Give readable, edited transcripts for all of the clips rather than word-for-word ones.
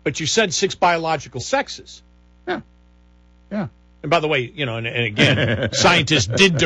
but you said 6 biological sexes. Yeah. And by the way, and again, scientists didn't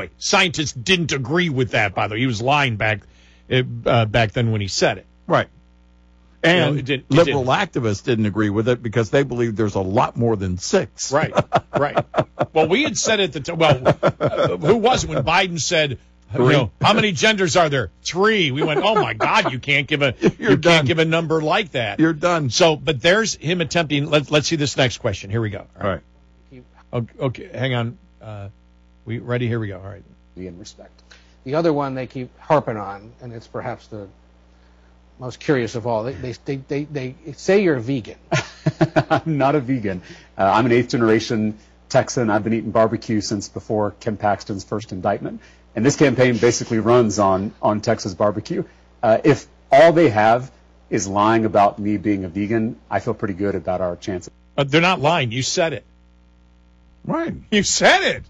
agree with that, by the way. He was lying back then when he said it. Right. And liberal didn't. activists didn't agree with it because they believe there's a lot more than 6. Right. Well, we had said at the time, who was it when Biden said, how many genders are there? 3. We went, oh my God, you can't give a number like that. You're done. So, but there's him attempting. Let's see this next question. Here we go. All right. Okay, hang on. We ready? Here we go. All right. In respect. The other one they keep harping on, and it's perhaps the most curious of all. They say you're a vegan. I'm not a vegan. I'm an 8th-generation Texan. I've been eating barbecue since before Ken Paxton's first indictment. And this campaign basically runs on Texas barbecue. If all they have is lying about me being a vegan, I feel pretty good about our chances. They're not lying. You said it. Right. You said it.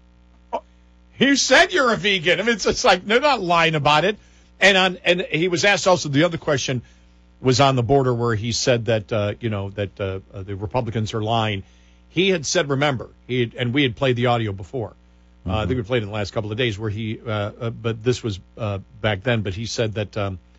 You said you're a vegan. I mean, it's like they're not lying about it. And he was asked also, the other question was on the border where he said that the Republicans are lying. He had said, remember, and we had played the audio before. I think we played it in the last couple of days where but this was back then. But he said that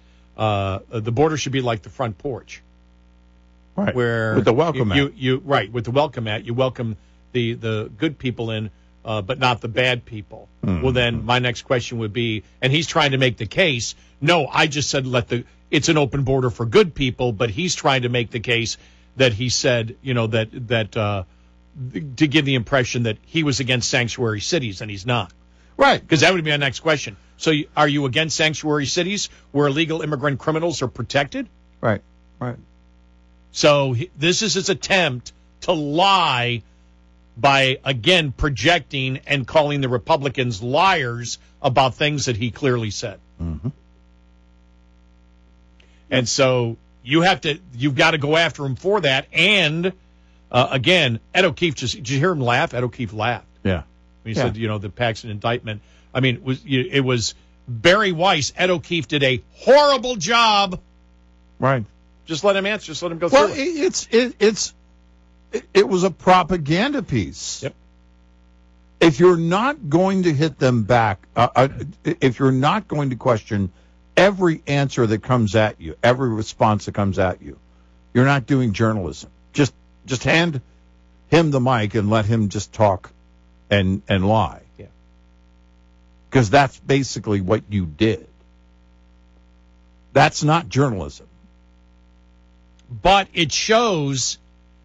the border should be like the front porch, right? Where with the welcome mat. With the welcome mat, you welcome the good people in, but not the bad people. Mm-hmm. Well, then my next question would be, and he's trying to make the case. No, I just said it's an open border for good people, but he's trying to make the case that he said, that to give the impression that he was against sanctuary cities, and he's not. Right. Because that would be my next question. So are you against sanctuary cities where illegal immigrant criminals are protected? Right. So this is his attempt to lie by, again, projecting and calling the Republicans liars about things that he clearly said. Mm-hmm. And so you've got to go after him for that. And again, Ed O'Keefe did you hear him laugh? Ed O'Keefe laughed. Yeah. He said, the Paxton indictment. I mean, it was Barry Weiss. Ed O'Keefe did a horrible job. Right. Just let him answer. Just let him go through it. It was a propaganda piece. Yep. If you're not going to hit them back, if you're not going to question every answer that comes at you, every response that comes at you, you're not doing journalism. Just hand him the mic and let him just talk and lie. Yeah. Because that's basically what you did. That's not journalism. But it shows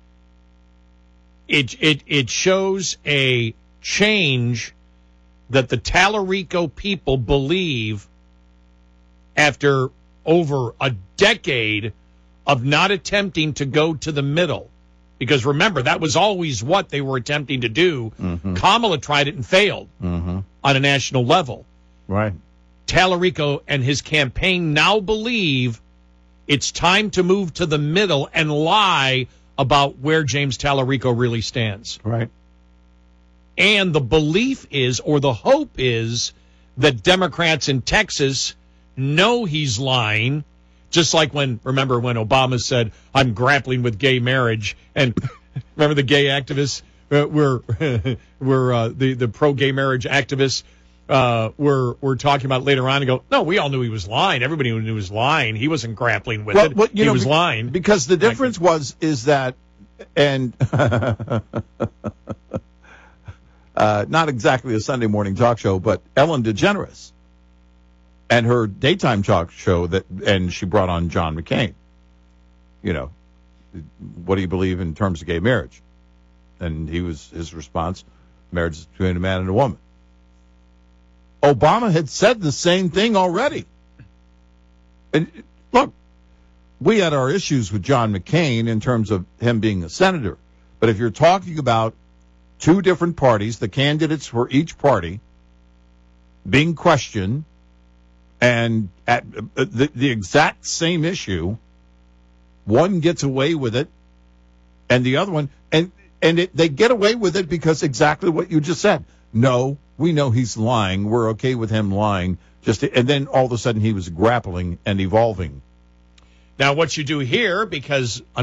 it shows a change that the Tallarico people believe after over a decade of not attempting to go to the middle. Because remember, that was always what they were attempting to do. Mm-hmm. Kamala tried it and failed on a national level. Right. Tallarico and his campaign now believe it's time to move to the middle and lie about where James Tallarico really stands. Right. And the belief is, or the hope is, that Democrats in Texas know he's lying, just like remember when Obama said, I'm grappling with gay marriage, and remember the gay activists were the pro-gay marriage activists were talking about later on and go, no, we all knew he was lying. Everybody knew he was lying. He wasn't grappling with it. He was lying. Because the difference is that, and not exactly a Sunday morning talk show, but Ellen DeGeneres and her daytime talk show and she brought on John McCain. What do you believe in terms of gay marriage? And his response, marriage is between a man and a woman. Obama had said the same thing already. And look, we had our issues with John McCain in terms of him being a senator. But if you're talking about two different parties, the candidates for each party being questioned, and at the exact same issue, one gets away with it, and the other one, they get away with it because exactly what you just said. No, we know he's lying. We're okay with him lying. And then all of a sudden he was grappling and evolving. Now, what you do here, because